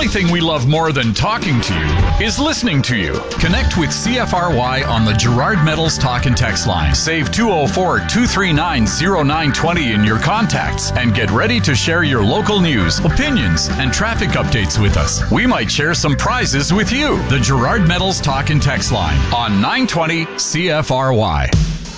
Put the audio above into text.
only thing we love more than talking to you is listening to you. Connect with CFRY on the Gerard Metals Talk and Text line. Save 204-239-0920 in your contacts and get ready to share your local news, opinions, and traffic updates with us. We might share some prizes with you. The Gerard Metals Talk and Text line on 920 CFRY.